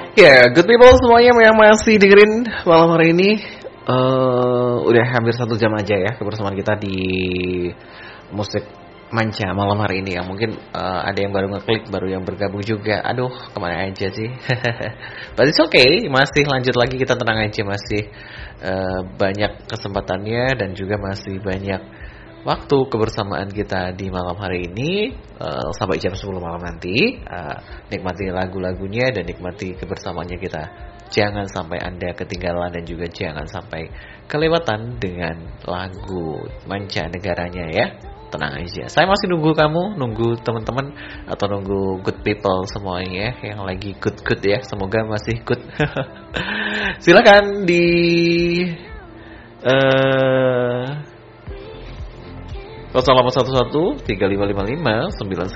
Ya, good people semuanya yang masih dengerin malam hari ini. Udah hampir 1 jam aja ya kebersamaan kita di musik manca malam hari ini ya. Mungkin ada yang baru ngeklik, baru yang bergabung juga. Aduh, kemana aja sih? But it's okay, masih lanjut lagi, kita tenang aja. Masih banyak kesempatannya dan juga masih banyak waktu kebersamaan kita di malam hari ini sampai jam 10 malam nanti. Nikmati lagu-lagunya dan nikmati kebersamaannya kita. Jangan sampai Anda ketinggalan dan juga jangan sampai kelewatan dengan lagu mancanegaranya ya. Tenang aja. Saya masih nunggu kamu, nunggu teman-teman atau nunggu good people semuanya yang lagi good ya. Semoga masih good. Silakan di 0811 3555 9